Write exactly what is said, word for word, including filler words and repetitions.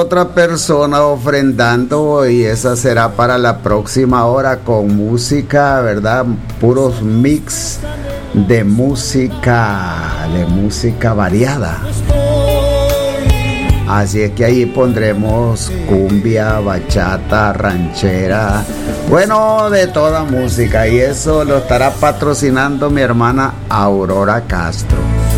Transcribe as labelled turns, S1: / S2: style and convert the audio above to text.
S1: otra persona ofrendando y esa será para la próxima hora con música, ¿verdad? Puros mix de música, de música variada. Así es que ahí pondremos cumbia, bachata, ranchera, bueno, de toda música, y eso lo estará patrocinando mi hermana Aurora Castro.